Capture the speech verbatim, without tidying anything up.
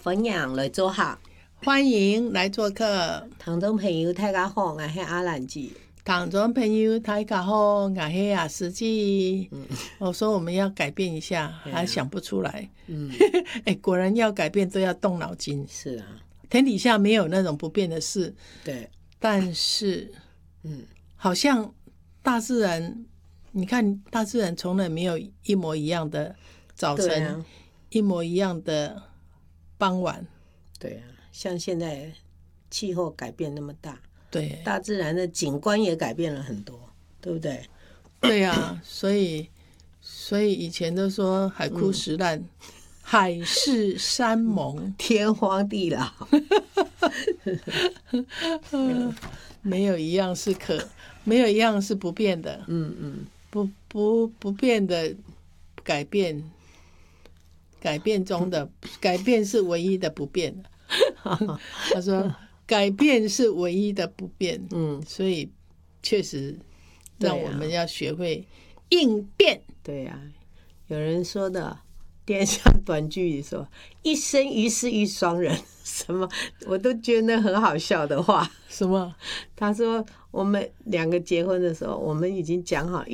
欢迎来做客， 欢迎来做客。 听众朋友大家好，我是阿兰姐。 听众朋友大家好，我是雅思记。嗯，我说我们要改变一下，还想不出来。嗯，哎，果然要改变都要动脑筋。 是啊， 天底下没有那种不变的事。 对， 但是， 嗯， 好像大自然，你看大自然从来没有一模一样的早晨，啊、一模一样的傍晚。 对啊，像现在气候改变那么大。 对， 大自然的景观也改变了很多，对不对？ 对啊，所以所以以前都说海枯石烂，嗯、海誓山盟， 天荒地老， 没有一样是可，没有一样是不变的。 嗯嗯， 不不不变的改变，改变中的改变是唯一的不变的。他说。改变是唯一的不变，嗯，所以确实让我们要学会应变。 对呀、啊，有人说的天下短句说一生一世一双人，什么我都觉得很好笑的话。 什么？ 他说我们两个结婚的时候，我们已经讲好